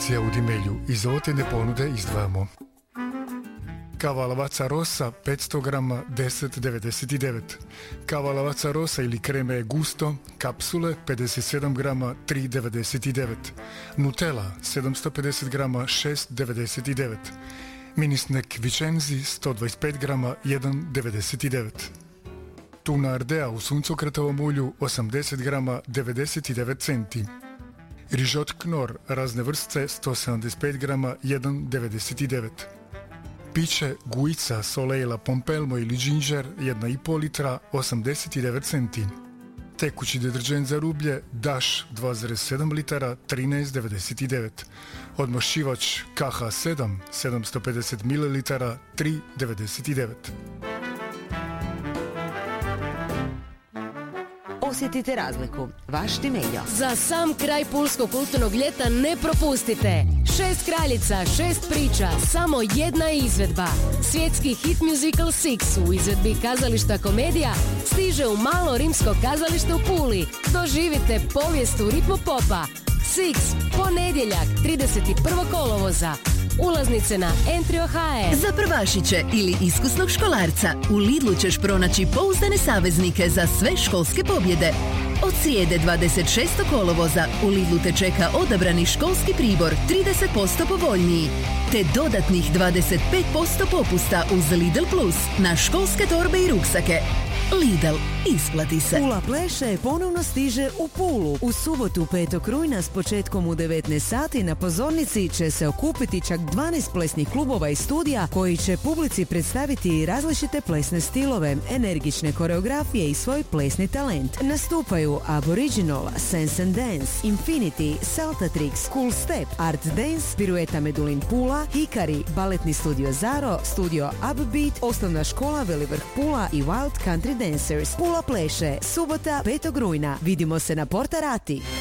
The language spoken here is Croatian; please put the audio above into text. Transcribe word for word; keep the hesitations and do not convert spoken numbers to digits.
akcija u Dimelju. Iz ovotene ponude izdvajamo kava Lavazza Rossa petsto grama deset devedeset devet, kava Lavazza Rossa ili kreme Gusto kapsule pedeset sedam grama tri devedeset devet, Nutella sedamsto pedeset grama šest devedeset devet, mini snack Vicenzi sto dvadeset pet grama jedan devedeset devet, tuna Ardea u suncokretovom ulju osamdeset grama devedeset devet centi, rižot Knorr razne vrste sto sedamdeset pet grama jedan devedeset devet, piće Guica Soleila Pompelmo ili Ginger jedna i pol litra osamdeset devet centi, tekući deterđent za rublje Dash dva zarez sedam litara trinaest devedeset devet, odmašivač K H sedam sedamsto pedeset mililitara tri devedeset devet. Osjetite razliku. Vaš Dimeljo. Za sam kraj pulskog kulturnog ljeta ne propustite. Šest kraljica, šest priča, samo jedna izvedba. Svjetski hit musical Six u izvedbi kazališta Komedija stiže u malo rimsko kazalište u Puli. Doživite povijest u ritmu popa. Six, ponedjeljak, trideset prvog kolovoza. Ulaznice na Entrio punkt h r. Za prvašiće ili iskusnog školarca u Lidlu ćeš pronaći pouzdane saveznike za sve školske pobjede. Od srijede dvadeset šestog kolovoza u Lidlu te čeka odabrani školski pribor trideset posto povoljniji, te dodatnih dvadeset pet posto popusta uz Lidl Plus na školske torbe i ruksake. Lidl, isplati se. Pula pleše ponovno stiže u Pulu. U subotu petog rujna s početkom u devetnaest sati na pozornici će se okupiti čak dvanaest plesnih klubova i studija koji će publici predstaviti različite plesne stilove, energične koreografije i svoj plesni talent. Nastupaju Aboriginal, Sense and Dance, Infinity, Saltatrix, Cool Step, Art Dance, Pirueta Medulin Pula, Hikari, baletni studio Zaro, studio Upbeat, osnovna škola Velivrh Pula i Wild Country Dancers. Pula pleše, subota petog rujna. Vidimo se na Porta Rati.